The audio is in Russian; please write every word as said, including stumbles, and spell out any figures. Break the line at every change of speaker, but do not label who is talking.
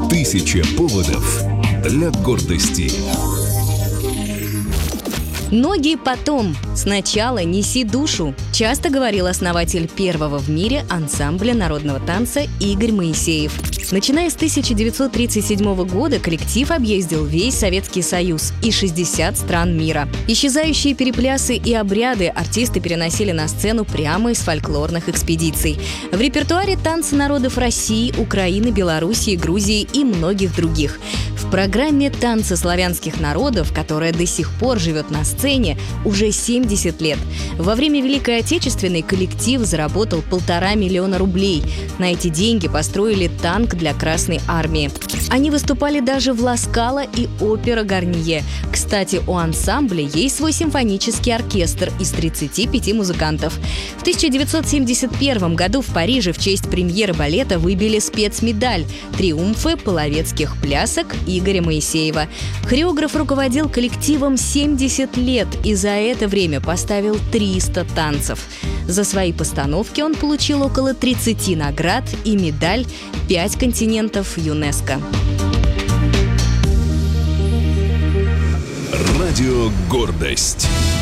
Тысяча поводов для гордости.
Ноги потом, сначала неси душу, часто говорил основатель первого в мире ансамбля народного танца Игорь Моисеев. Начиная с тысяча девятьсот тридцать седьмого года коллектив объездил весь Советский Союз и шестьдесят стран мира. Исчезающие переплясы и обряды артисты переносили на сцену прямо из фольклорных экспедиций. В репертуаре танцы народов России, Украины, Белоруссии, Грузии и многих других. В программе «Танцы славянских народов», которая до сих пор живет на сцене, уже семьдесят лет. Во время Великой Отечественной коллектив заработал полтора миллиона рублей. На эти деньги построили танк для Красной Армии. Они выступали даже в «Ла Скала» и опера «Гарнье». Кстати, у ансамбля есть свой симфонический оркестр из тридцати пяти музыкантов. В тысяча девятьсот семьдесят первом году в Париже в честь премьеры балета выбили спецмедаль «Триумфы половецких плясок» Игоря Моисеева. Хореограф руководил коллективом семьдесят лет и за это время поставил триста танцев. За свои постановки он получил около тридцати наград и медаль «Пять континентов ЮНЕСКО».
Радио «Гордость».